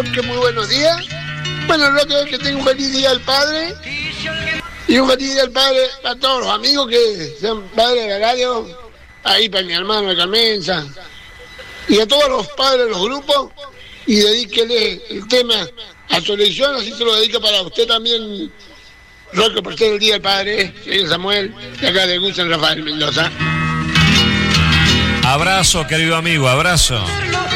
Roque, muy buenos días. Bueno, Roque, que tenga un feliz día al padre. Y un feliz día al padre a todos los amigos que sean padres de la radio. Ahí para mi hermano de Carmenza. Y a todos los padres de los grupos. Y dedíquele el tema a su elección, así se lo dedica para usted también, Roque, por ser el día del padre, señor Samuel, de acá de San Rafael Mendoza. Abrazo, querido amigo, abrazo.